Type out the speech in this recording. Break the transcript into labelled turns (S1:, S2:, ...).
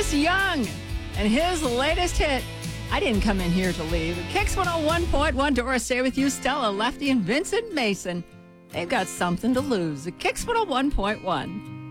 S1: Angus Young and his latest hit, I Didn't Come In Here to Leave. Kicks 101.1. Doris Day with you, Stella Lefty and Vincent Mason. They've got something to lose. Kicks 101.1.